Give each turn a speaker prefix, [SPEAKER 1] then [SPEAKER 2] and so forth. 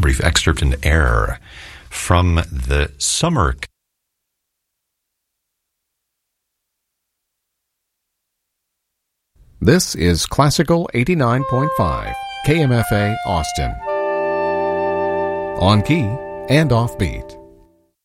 [SPEAKER 1] brief excerpt in Air from the summer.
[SPEAKER 2] This is Classical 89.5, KMFA Austin. On key and offbeat.